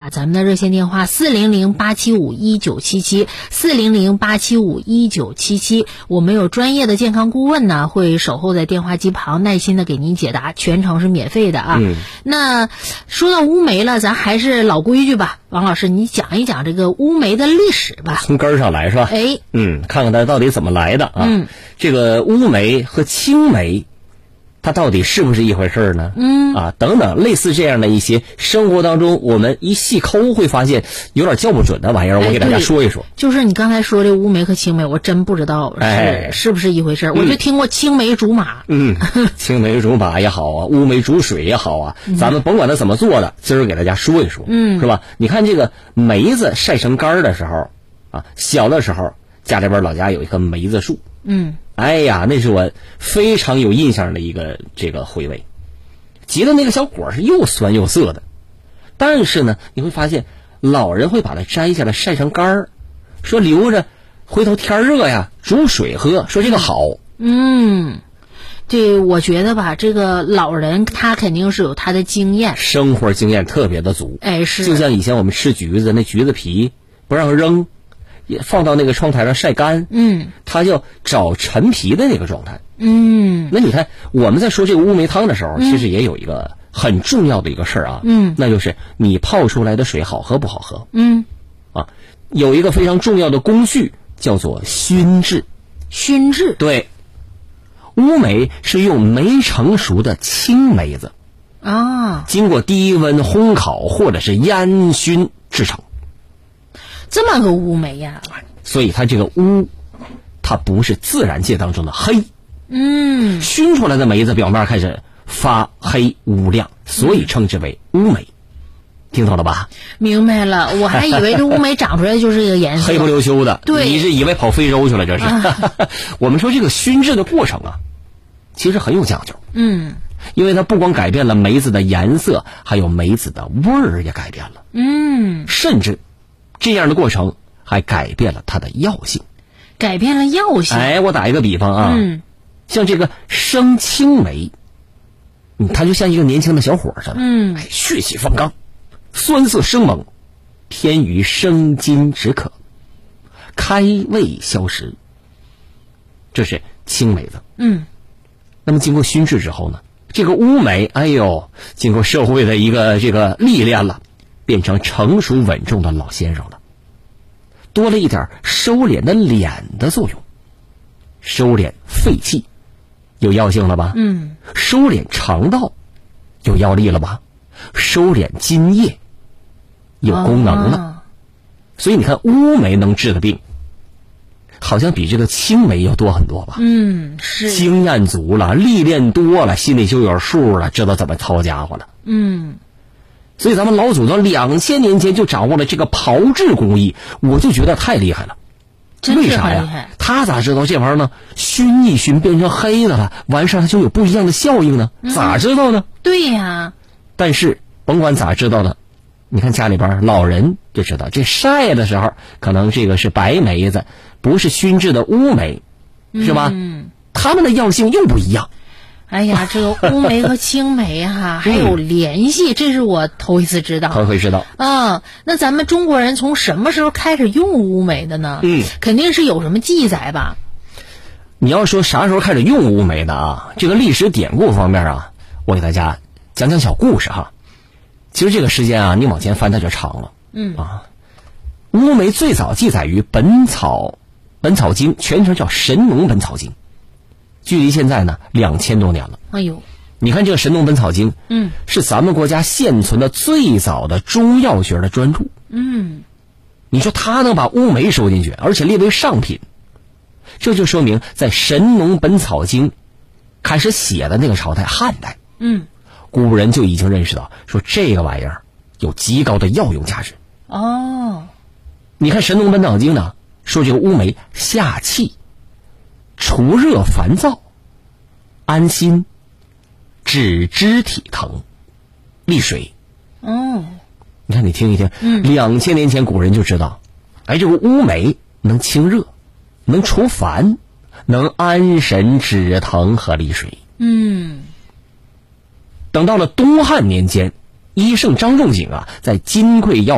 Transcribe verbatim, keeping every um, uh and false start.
咱们的热线电话四零零八七五一九七七，四零零八七五一九七七，我们有专业的健康顾问呢，会守候在电话机旁，耐心的给您解答，全程是免费的啊。嗯，那说到乌梅了，咱还是老规矩吧，王老师，你讲一讲这个乌梅的历史吧。 从根儿上来是吧？ 哎， 嗯，看看它到底怎么来的啊？ 嗯，这个乌梅和青梅，它到底是不是一回事呢？嗯啊，等等，类似这样的一些生活当中，我们一细抠会发现有点叫不准的玩意儿，我给大家说一说。 就是你刚才说这乌梅和青梅，我真不知道是、哎、是不是一回事、嗯、我就听过青梅竹马。 嗯，青梅竹马也好啊，乌梅煮水也好啊，嗯、咱们甭管它怎么做的，今儿给大家说一说，嗯，是吧？你看这个梅子晒成干的时候啊，小的时候家里边老家有一棵梅子树，嗯。哎呀，那是我非常有印象的一个这个回味，结的那个小果是又酸又涩的，但是呢，你会发现老人会把它摘下来晒成干儿，说留着回头天热呀煮水喝，说这个好。 嗯，这我觉得吧，这个老人他肯定是有他的经验， 生活经验特别的足。 哎，是， 就像以前我们吃橘子，那橘子皮不让扔，也放到那个窗台上晒干，嗯，它叫找陈皮的那个状态，嗯。那你看我们在说这个乌梅汤的时候，嗯、其实也有一个很重要的一个事儿啊，嗯，那就是你泡出来的水好喝不好喝，嗯，啊，有一个非常重要的工序叫做熏制， 熏制， 对，乌梅是用没成熟的青梅子啊，经过低温烘烤或者是烟熏制成。 这么个乌梅呀、啊， 所以它这个乌，它不是自然界当中的黑，嗯，熏出来的梅子表面开始发黑乌亮，所以称之为乌梅，听懂了吧？ 明白了，我还以为这乌梅长出来就是这个颜色， 黑不溜秋的。 对， 你是以为跑非洲去了？这是。啊、我们说这个熏制的过程啊，其实很有讲究，嗯，因为它不光改变了梅子的颜色，还有梅子的味儿也改变了，嗯，甚至。这样的过程还改变了它的药性， 改变了药性。 哎，我打一个比方啊，嗯，像这个生青梅，嗯，它就像一个年轻的小伙似的，嗯，哎，血气方刚，酸涩生猛，偏于生津止渴，开胃消食。这是青梅子，嗯。那么经过熏制之后呢，这个乌梅，哎呦，经过社会的一个这个历练了。变成成熟稳重的老先生了，多了一点收敛的敛的作用，收敛肺气，有药性了吧？嗯，收敛肠道，有药力了吧？收敛津液，有功能了。哦、所以你看，乌梅能治的病，好像比这个青梅要多很多吧？ 嗯，是。 经验足了，历练多了，心里就有数了，知道怎么操家伙了。嗯。所以咱们老祖宗两千年前就掌握了这个炮制工艺，我就觉得太厉害了。为啥呀？他咋知道这玩意儿呢？熏一熏变成黑的了，完事儿它就有不一样的效应呢？嗯、咋知道呢？ 对呀。 但是甭管咋知道的，你看家里边老人就知道，这晒的时候可能这个是白梅子，不是熏制的乌梅，是吧？嗯。他们的药性又不一样。 哎呀，这个乌梅和青梅哈、啊、还有联系，这是我头一次知道。 头一回知道。 啊，那咱们中国人从什么时候开始用乌梅的呢？嗯，肯定是有什么记载吧。 你要说啥时候开始用乌梅的啊？这个历史典故方面啊，我给大家讲讲小故事哈。其实这个时间啊，你往前翻它就长了。嗯啊，乌梅最早记载于《本草本草经》，全称叫《神农本草经》。距离现在呢两千多年了。 哎呦， 你看这个《神农本草经》，嗯，是咱们国家现存的最早的中药学的专著。嗯，你说他能把乌梅收进去，而且列为上品，这就说明在《神农本草经》开始写的那个朝代，汉代，嗯，古人就已经认识到，说这个玩意儿有极高的药用价值。哦，你看《神农本草经》呢，说这个乌梅下气。除热烦躁，安心，止肢体疼，利水。哦，你看你听一听，嗯，两千年前古人就知道，哎，这个乌梅能清热，能除烦，能安神止疼和利水。嗯，等到了东汉年间，医圣张仲景啊，在金匮要